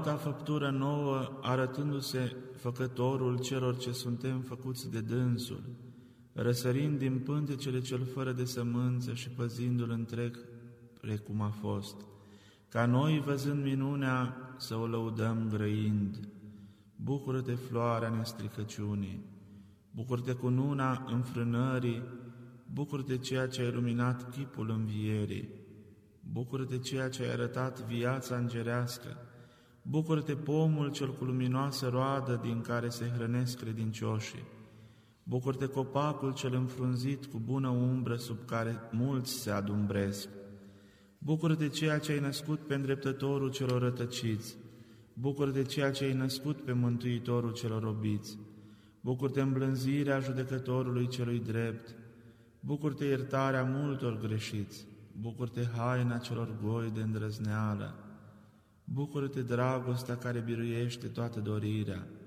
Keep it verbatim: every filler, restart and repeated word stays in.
ta făptură nouă, arătându-se făcătorul celor ce suntem făcuți de dânsul, răsărind din pântecele cel fără de sămânță și păzindu-l întreg precum a fost, ca noi, văzând minunea, să o lăudăm grăind. Bucură-te, floarea nestricăciunii, bucură-te cu nuna înfrânării, bucură-te ceea ce ai luminat chipul învierii, bucură-te ceea ce ai arătat viața îngerească, bucură-te pomul cel cu luminoasă roadă din care se hrănesc credincioșii, bucură-te copacul cel înfrunzit cu bună umbră sub care mulți se adumbresc, bucură-te ceea ce ai născut pe îndreptătorul celor rătăciți, bucură-te ceea ce ai născut pe mântuitorul celor robiți, bucură-te îmblânzirea judecătorului celui drept, bucură-te iertarea multor greșiți, bucură-te haina celor goi de îndrăzneală, bucură-te dragostea care biruiește toată dorirea,